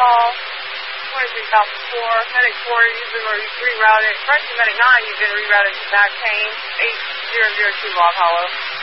call. 23 South 4, Medic 4, you've been rerouted. Correction, Medic 9, you've been rerouted to back pain, 8002 Log Hollow.